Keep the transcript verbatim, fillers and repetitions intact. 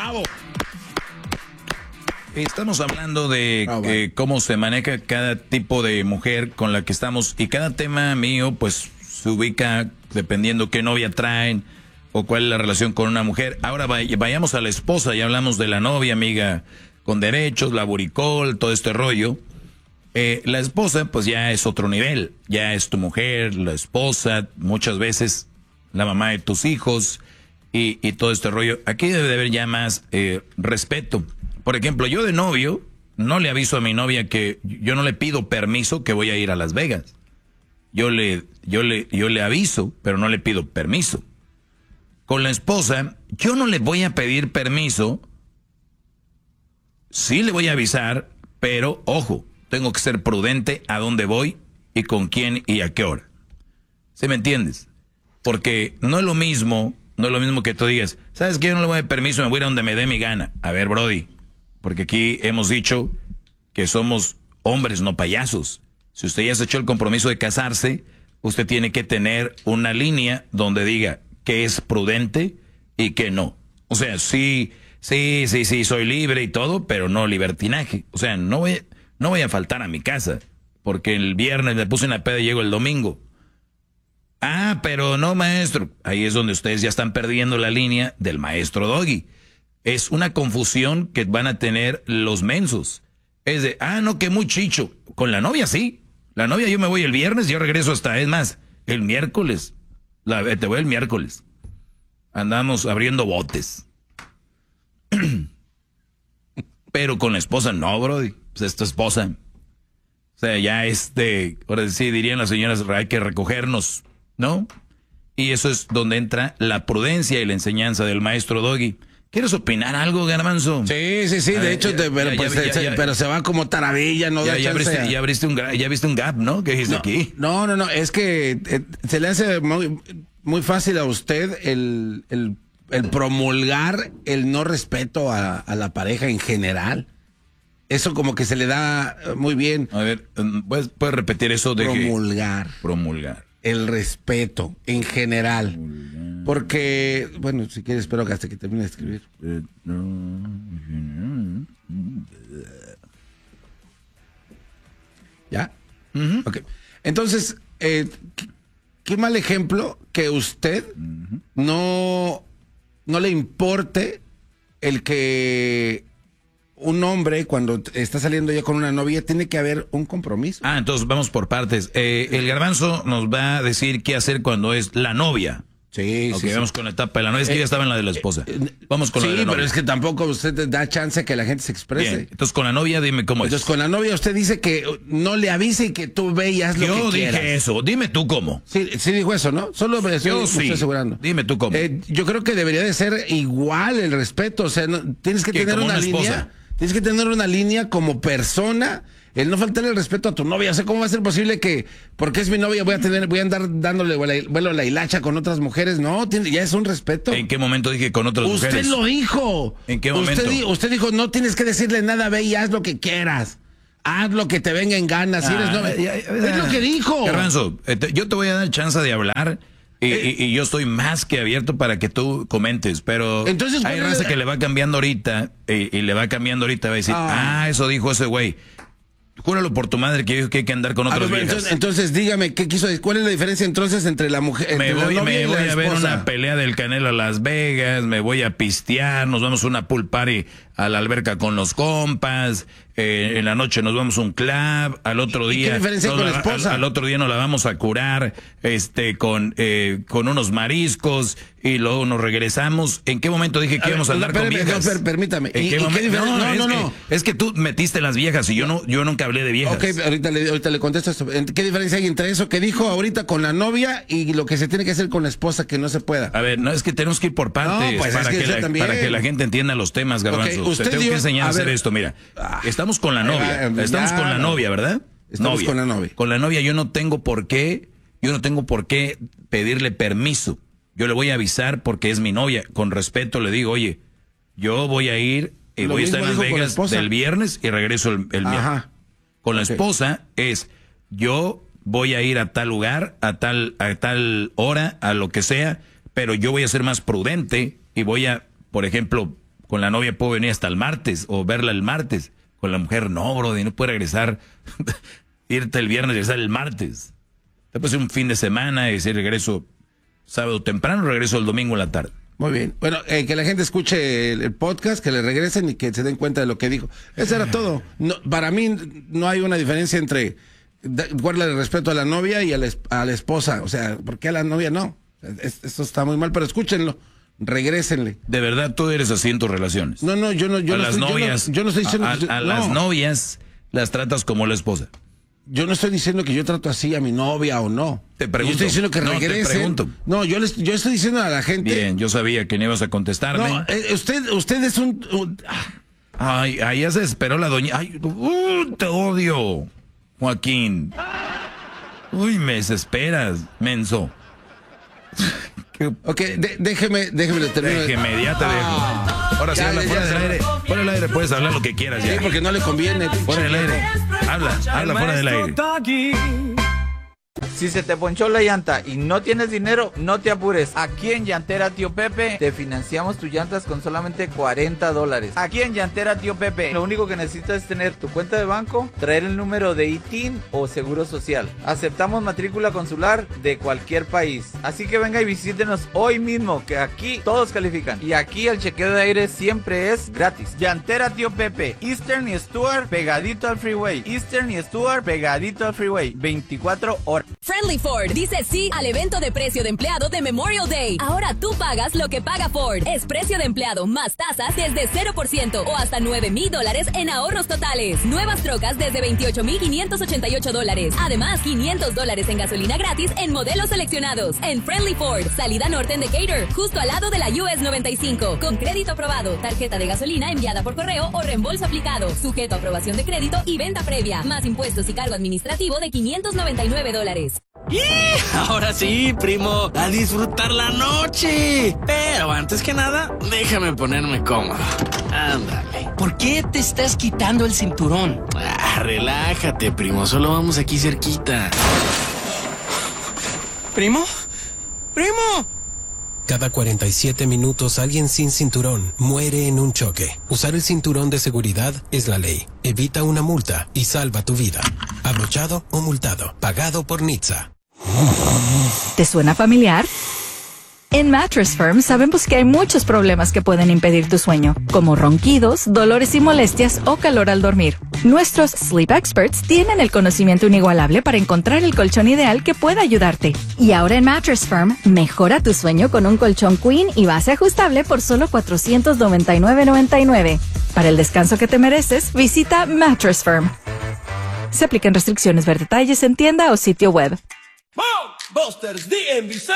Bravo. Estamos hablando de Oh, bueno. eh, cómo se maneja cada tipo de mujer con la que estamos, y cada tema mío pues se ubica dependiendo qué novia traen o cuál es la relación con una mujer. Ahora vay- vayamos a la esposa, ya hablamos de la novia, amiga, con derechos, la buricol, todo este rollo. Eh, la esposa pues ya es otro nivel, ya es tu mujer, la esposa, muchas veces la mamá de tus hijos y, y todo este rollo. Aquí debe de haber ya más eh, respeto. Por ejemplo, yo de novio no le aviso a mi novia que yo no le pido permiso que voy a ir a Las Vegas. Yo le, yo le, yo le aviso, pero no le pido permiso. Con la esposa, yo no le voy a pedir permiso. Sí le voy a avisar, pero ojo, tengo que ser prudente a dónde voy y con quién y a qué hora. ¿Sí me entiendes? Porque no es lo mismo, no es lo mismo que tú digas, ¿sabes qué? Yo no le voy a dar permiso, me voy a ir a donde me dé mi gana. A ver, Brody, porque aquí hemos dicho que somos hombres, no payasos. Si usted ya se echó el compromiso de casarse, usted tiene que tener una línea donde diga que es prudente y que no. O sea, sí, sí, sí, sí, soy libre y todo, pero no libertinaje. O sea, no voy, no voy a faltar a mi casa, porque el viernes me puse una peda y llego el domingo. Ah, pero no, maestro. Ahí es donde ustedes ya están perdiendo la línea del maestro Doggy. Es una confusión que van a tener los mensos. Es de, ah, no, que muy chicho. Con la novia sí. La novia yo me voy el viernes, yo regreso hasta, es más, el miércoles. La, te voy el miércoles. Andamos abriendo botes. Pero con la esposa no, Brody. Pues es tu esposa. O sea, ya este, ahora sí dirían las señoras, hay que recogernos, ¿no? Y eso es donde entra la prudencia y la enseñanza del maestro Doggy. ¿Quieres opinar algo, Garbanzo? Sí, sí, sí, de A ver, hecho, ya, te- pero, ya, pues, ya, se- ya, se- ya. pero se va como taravilla, no Ya, da ya, chance abriste, a- ya, abriste un, gra- ya viste un gap, ¿no? ¿Qué dijiste no, aquí? No, no, no, es que eh, se le hace muy, muy fácil a usted el, el, el promulgar el no respeto a, a la pareja en general. Eso como que se le da eh, muy bien. A ver, um, ¿puedes, puedes repetir eso de que- Promulgar promulgar? el respeto en general. Porque, bueno, si quieres, espero que hasta que termine de escribir. ¿Ya? Ujú. Ok. Entonces, eh, ¿qué, qué mal ejemplo que usted no, no le importe el que un hombre, cuando está saliendo ya con una novia, tiene que haber un compromiso. Ah, entonces vamos por partes. Eh, el Garbanzo nos va a decir qué hacer cuando es la novia. Sí, Ok, sí, sí. vamos con la etapa de la novia. Es que Eh, ya estaba en la de la esposa. Vamos con Sí, la de la novia. pero es que tampoco usted da chance que la gente se exprese. Bien, entonces con la novia dime cómo Entonces, es. con la novia usted dice que no le avise y que tú ve y haz lo Yo que dije quieras. eso. Dime tú cómo. Sí, sí dijo eso, ¿no? Solo me estoy, Yo me sí. estoy asegurando. Dime tú cómo. Eh, yo creo que debería de ser igual el respeto. O sea, no- tienes que ¿Qué, tener como una, una esposa? línea. Tienes que tener una línea como persona. El no faltarle el respeto a tu novia. O sea, ¿cómo va a ser posible que, porque es mi novia, voy a tener, voy a andar dándole vuelo vuelo a la hilacha con otras mujeres? No, tiene, ya es un respeto. ¿En qué momento dije con otras Usted mujeres? lo dijo. ¿En qué Usted, momento? di- usted dijo, no tienes que decirle nada, ve y haz lo que quieras. Haz lo que te venga en ganas. Si eres Ah, novia. ya, ya, es lo que dijo. Garbanzo, eh, te- yo te voy a dar chance de hablar y, Eh. y- y yo estoy más que abierto para que tú comentes, pero Entonces, hay ¿cuál raza es- que le va cambiando ahorita y, y le va cambiando ahorita, va a decir, Ah. ah, eso dijo ese güey. Júralo por tu madre que dijo que hay que andar con A otras ver, viejas. entonces, entonces, dígame, ¿qué quiso decir? ¿Cuál es la diferencia entonces entre la mujer, me entre voy, la novia me y voy la a ver esposa? una pelea del Canelo a Las Vegas, me voy a pistear, nos vamos a una pool party a la alberca con los compas, eh, en la noche nos vamos a un club, al otro ¿Y día qué diferencia nos con la la- esposa? Al, al otro día nos la vamos a curar este con eh, con unos mariscos y luego nos regresamos. ¿En qué momento dije que A íbamos a ver, andar con espérame, viejas? no, per- permítame. ¿En ¿Y- qué y qué momento? diferencia? No, es, no, que, no. es que tú metiste las viejas y yo no yo nunca hablé de viejas. Ok, ahorita le, ahorita le contesto esto. ¿Qué diferencia hay entre eso que dijo ahorita con la novia y lo que se tiene que hacer con la esposa que no se pueda? A ver, no es que tenemos que ir por partes No, pues, para, es que que usted la, también. para que la gente entienda los temas, Garbanzo. Ok, usted Te tengo dio- que enseñar a a hacer ver. esto, mira. Ah. Estamos con la Ahí novia. va, Estamos ya. con la novia, ¿verdad? Estamos con la novia. Con la novia yo no tengo por qué, yo no tengo por qué pedirle permiso. Yo le voy a avisar porque es mi novia. Con respeto le digo, oye, yo voy a ir y Lo voy a estar en mismo Las dijo con la Vegas esposa. del viernes y regreso el, el miércoles. Ajá. Con la Ok. esposa es, yo voy a ir a tal lugar, a tal, a tal hora, a lo que sea, pero yo voy a ser más prudente y voy a, por ejemplo, con la novia puedo venir hasta el martes o verla el martes. Con la mujer no, bro, y no puede regresar, irte el viernes y regresar el martes. Te puede ser un fin de semana y decir regreso sábado temprano, regreso el domingo en la tarde. Muy bien. Bueno, eh, que la gente escuche el, el podcast, que le regresen y que se den cuenta de lo que dijo. Eso era todo. No, para mí no hay una diferencia entre guardarle el respeto a la novia y a la, a la esposa. O sea, ¿por qué a la novia no? Es, eso está muy mal, pero escúchenlo. Regrésenle. De verdad, tú eres así en tus relaciones. No, no, yo no. Yo a no las estoy, novias. Yo no, yo no estoy diciendo. A, que, a, a no. las novias las tratas como la esposa. Yo no estoy diciendo que yo trato así a mi novia o no. Te pregunto. Yo estoy diciendo que no, regresen. Te pregunto. No, yo les, yo estoy diciendo a la gente. Bien, yo sabía que no ibas a contestarme. No, eh, usted, usted es un. un Ay, ahí ya se esperó la doña. Ay, uh, te odio, Joaquín. Uy, me desesperas, menso. Ok, de, déjeme, déjeme le termino. Déjeme, ya te dejo. Ah, Ahora sí, ya, habla ya, fuera ya, del ya. aire. Fuera del aire puedes hablar lo que quieras ya. Sí, porque no le conviene. Fuera del aire. Habla, habla fuera del aire. Si se te ponchó la llanta y no tienes dinero, no te apures. Aquí en Llantera Tío Pepe te financiamos tus llantas con solamente cuarenta dólares. Aquí en Llantera Tío Pepe, lo único que necesitas es tener tu cuenta de banco, traer el número de I T I N o Seguro Social. Aceptamos matrícula consular de cualquier país. Así que venga y visítenos hoy mismo, que aquí todos califican. Y aquí el chequeo de aire siempre es gratis. Llantera Tío Pepe, Eastern y Stuart pegadito al freeway. Eastern y Stuart pegadito al freeway. veinticuatro horas. Friendly Ford dice sí al evento de precio de empleado de Memorial Day. Ahora tú pagas lo que paga Ford. Es precio de empleado más tasas desde cero por ciento o hasta nueve mil dólares en ahorros totales. Nuevas trocas desde veintiocho mil quinientos ochenta y ocho dólares. Además, quinientos dólares en gasolina gratis en modelos seleccionados. En Friendly Ford, salida norte en Decatur, justo al lado de la U S noventa y cinco. Con crédito aprobado, tarjeta de gasolina enviada por correo o reembolso aplicado. Sujeto a aprobación de crédito y venta previa. Más impuestos y cargo administrativo de quinientos noventa y nueve dólares. ¡Y! Ahora sí, primo, a disfrutar la noche. Pero antes que nada, déjame ponerme cómodo. Ándale. ¿Por qué te estás quitando el cinturón? Ah, relájate, primo, solo vamos aquí cerquita. ¿Primo? ¡Primo! Cada cuarenta y siete minutos alguien sin cinturón muere en un choque. Usar el cinturón de seguridad es la ley. Evita una multa y salva tu vida. Abrochado o multado. Pagado por N H T S A. ¿Te suena familiar? En Mattress Firm sabemos que hay muchos problemas que pueden impedir tu sueño, como ronquidos, dolores y molestias o calor al dormir. Nuestros Sleep Experts tienen el conocimiento inigualable para encontrar el colchón ideal que pueda ayudarte. Y ahora en Mattress Firm, mejora tu sueño con un colchón Queen y base ajustable por solo cuatrocientos noventa y nueve noventa y nueve. Para el descanso que te mereces, visita Mattress Firm. Se aplican restricciones, ver detalles en tienda o sitio web. Busters D M V